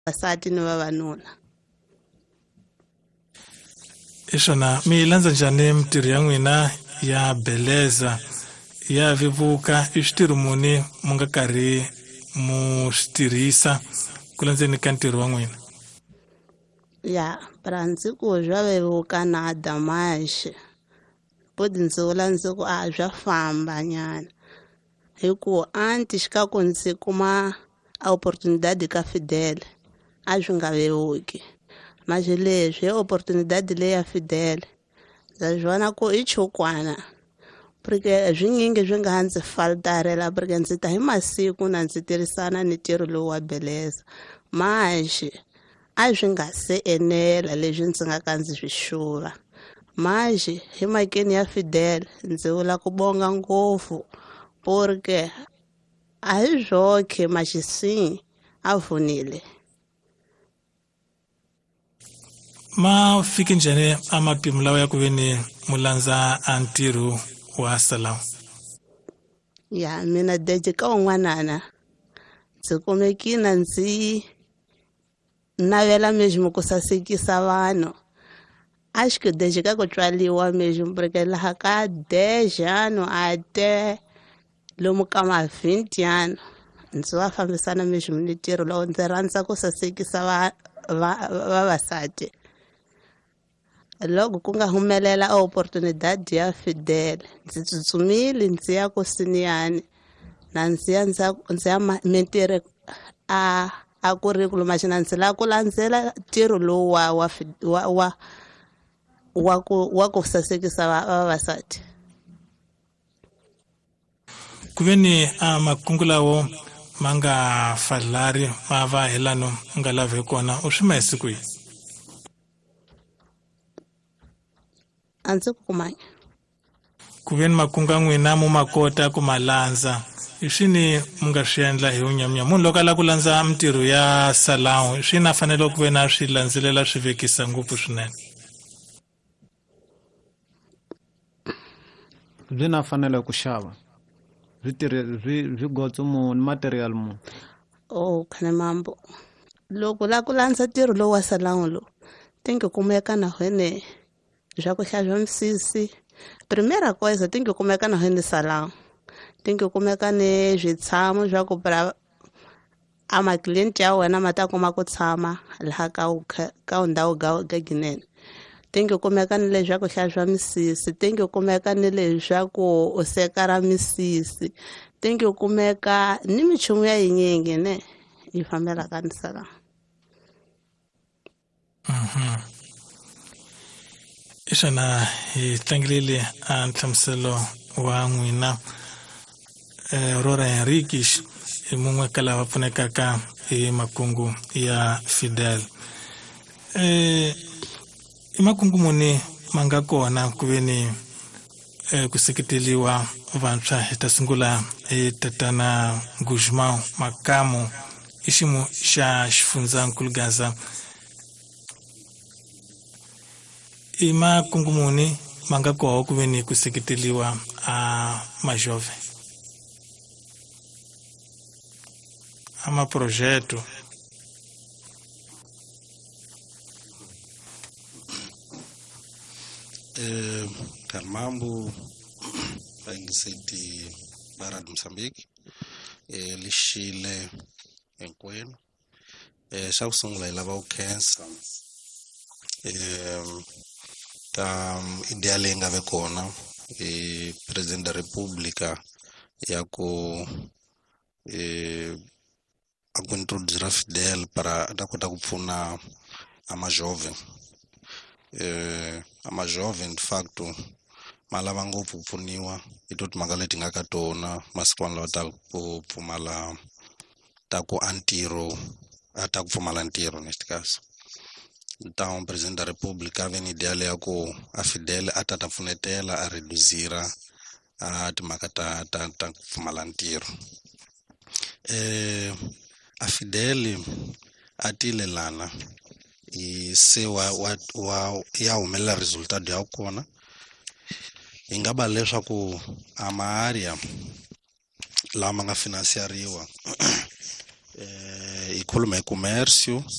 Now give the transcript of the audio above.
vasati ni vavanuna. Ishona mi lanza njhani mintirho ya n'wina ya beleza ya vevuka I switirho muni mu nga karhi mu swi tirhisa ku landzeni ka ntirho wa n'wina? Ya ndzi ku bya vevuka na damaxe bodi ndzi vula ndzi ku bya famba nyana hi ku anti xikaku ndzi kuma a opportunidade ka Fidele a byi nga vevuki manje leswi hi opportunidade leyi ya Fidele ndza byi vona ku I chokwana porque byinyingi byi nga ndzi faltarela porque ndzi ta hi masiku na ndzi tirhisana ni ntirho lowu wa beleza manje a byi nga se enela leswi ndzi nga ka ndzi swi xuva manje hi makeni ya Fidele ndzi vula ku bonga ngopfu porque a hi byoke maxisi a vunile. Ma fiki njhani a mapimo lawa ya ku veni mu landza a ntirho wa Salawu? Ya mina deje ka un'wanana ndzi kumekina ndzi navela mesmo ku sasekisa vanhu a xi deje ka ku tswaliwa mesmo porque laha ka deje ano a te lomu ka ma 20 ano ndzi va fambisana mesmo ni ntirho lowu ndzi rhandza ku sasekisa vavasati. Loko ku nga humelela a opportunidade ya Fidele ndzi tsutsumile ndzi ya ku Siniyani na ndzi ya mintirho a curriculum machina ndzi la ku landzela ntirho lowu wa ku sasekisa vavasati. Ku veni a makungu lawo ma nga falari ma va helano nga lave kona u swi mahisi kwihi? A ndzi ku kumanya ku veni makungu a n'wina mu ma kota ku ma landza I swini mu nga swi endla hi unyamnya munhu loko a lava ku landza mintirho ya Salawu I swini a fanele ku veni a swi landzelela swi vekisa ngopfu swinene? Byi na fanele ku xava byi gotso muni material muni? khane mambo loko la ku landza ntirho lowu wa Salawu lowu tingi kumeka na hwene bya ku hlatswa misisi primera coisa tingi kumeka na hwene Salawu tingi kumeka ni switshamo swa ku para a maclienti ya wena ma ta kuma ku tshama laha ka ndhawu ga ginene tingi kumeka ni leswi swa ku hlatswa misisi tingi kumeka ni leswi swa ku u sekara misisi tingi kumeka ni michumu ya yinyingi ne yi fambela ka ni Salawu. Ishana hi tlangilile a nhlamuselo wa n'wina Aurora Henriques I mun'we ka lava pfunekaka hi makungu ya Fidele. I makungu muni ma nga kona ku veni ku seketeliwa vantshwa hi ta sungula hi tatana Guzmão Makamo I ximu xa xifundzankulu Gaza. I makungu muni ma nga koho ku veni ku seketeliwa a majove a maprojeto? Mambo Bangiseti Barad Mozambique lixile hinkwenu xa ku sungula hi lava ku khensa ka idea leyi nga ve kona President da República ya ku a ku introduce Fidele para a ta kota ku pfuna a majove de facto ma lava ngopfu ku pfuniwa hi to timhaka leti nga ka tona masiku lawa ta ku pfumala ta ku antiro a ta ku pfumala ntirho next case então President da República ve ni idea leya ku a Fidele a ta pfunetela a reducira a timhaka ta ku pfumala ntirho. A Fidele a tile lana se ya humelela resultat ya kona hi nga ba leswaku a maarea lama nga financiariwa hi khuluma hi commercio